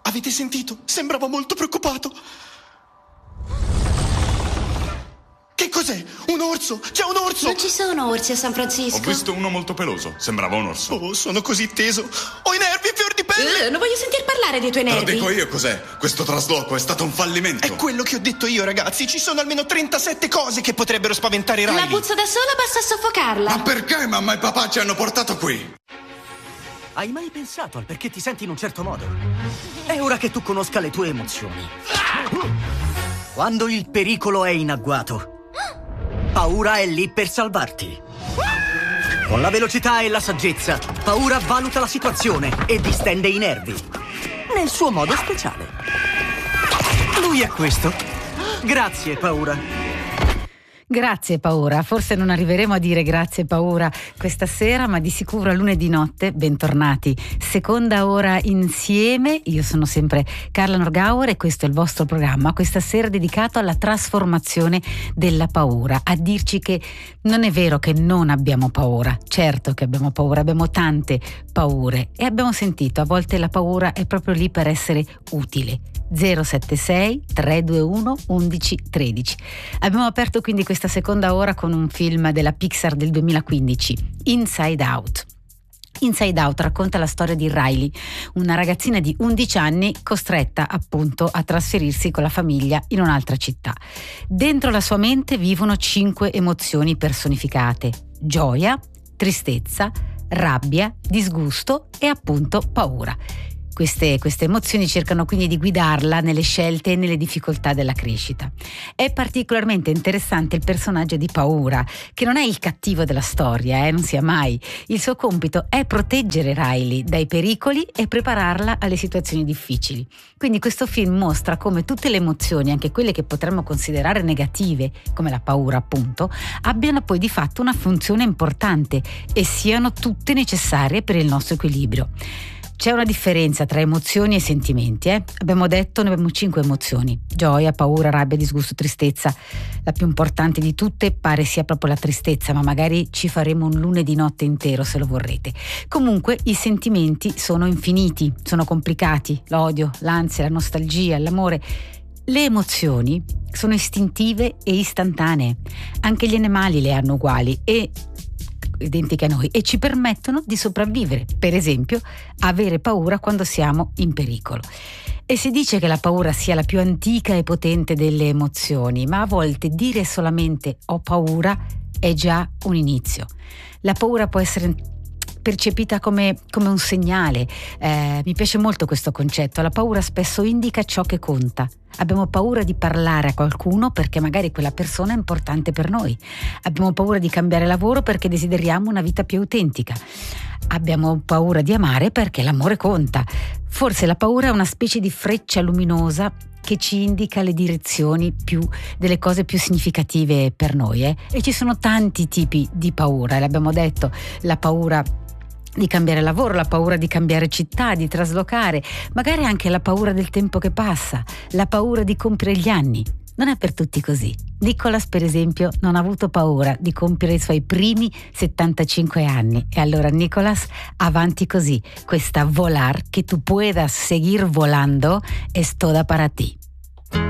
Avete sentito? Sembrava molto preoccupato. Che cos'è? Un orso? C'è un orso! Non ci sono orsi a San Francisco. Ho visto uno molto peloso, sembrava un orso. Oh, sono così teso. Ho i nervi fior di pelle! Non voglio sentir parlare dei tuoi nervi. Te lo dico io cos'è. Questo trasloco è stato un fallimento. È quello che ho detto io, ragazzi. Ci sono almeno 37 cose che potrebbero spaventare Riley. La puzza da sola basta a soffocarla. Ma perché mamma e papà ci hanno portato qui? Hai mai pensato al perché ti senti in un certo modo? È ora che tu conosca le tue emozioni. Quando il pericolo è in agguato, paura è lì per salvarti. Con la velocità e la saggezza, paura valuta la situazione e distende i nervi. Nel suo modo speciale. Lui è questo. Grazie, paura. Grazie paura, forse non arriveremo a dire grazie paura questa sera, ma di sicuro a lunedì notte, bentornati. Seconda ora insieme, io sono sempre Carla Norgauer e questo è il vostro programma, questa sera dedicato alla trasformazione della paura, a dirci che non è vero che non abbiamo paura, certo che abbiamo paura, abbiamo tante paure e abbiamo sentito, a volte la paura è proprio lì per essere utile. 076 321 1113. Abbiamo aperto quindi questa seconda ora con un film della Pixar del 2015, Inside Out. Inside Out racconta la storia di Riley, una ragazzina di 11 anni costretta appunto a trasferirsi con la famiglia in un'altra città. Dentro la sua mente vivono 5 emozioni personificate: gioia, tristezza, rabbia, disgusto e appunto paura. Queste emozioni cercano quindi di guidarla nelle scelte e nelle difficoltà della crescita. È particolarmente interessante il personaggio di Paura, che non è il cattivo della storia, non sia mai. Il suo compito è proteggere Riley dai pericoli e prepararla alle situazioni difficili. Quindi questo film mostra come tutte le emozioni, anche quelle che potremmo considerare negative, come la paura appunto, abbiano poi di fatto una funzione importante e siano tutte necessarie per il nostro equilibrio. C'è una differenza tra emozioni e sentimenti, Abbiamo detto, ne abbiamo 5 emozioni: gioia, paura, rabbia, disgusto, tristezza. La più importante di tutte pare sia proprio la tristezza, ma magari ci faremo un lunedì notte intero se lo vorrete. Comunque i sentimenti sono infiniti, sono complicati: l'odio, l'ansia, la nostalgia, l'amore. Le emozioni sono istintive e istantanee. Anche gli animali le hanno uguali e identiche a noi e ci permettono di sopravvivere. Per esempio, avere paura quando siamo in pericolo. E si dice che la paura sia la più antica e potente delle emozioni, ma a volte dire solamente ho paura è già un inizio. La paura può essere percepita come un segnale. Mi piace molto questo concetto. La paura spesso indica ciò che conta. Abbiamo paura di parlare a qualcuno perché magari quella persona è importante per noi. Abbiamo paura di cambiare lavoro perché desideriamo una vita più autentica. Abbiamo paura di amare perché l'amore conta. Forse la paura è una specie di freccia luminosa che ci indica le direzioni delle cose più significative per noi. E ci sono tanti tipi di paura. L'abbiamo detto, la paura di cambiare lavoro, la paura di cambiare città, di traslocare, magari anche la paura del tempo che passa, la paura di compiere gli anni. Non è per tutti così. Nicolas, per esempio, non ha avuto paura di compiere i suoi primi 75 anni. E allora, Nicolas, avanti così. Questa volar, que tu puedas seguir volando, es toda para ti.